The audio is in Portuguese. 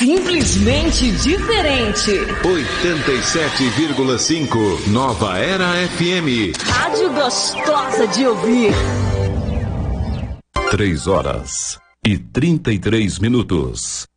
Simplesmente diferente. 87,5 Nova Era FM. Rádio gostosa de ouvir. 3 horas e 33 minutos.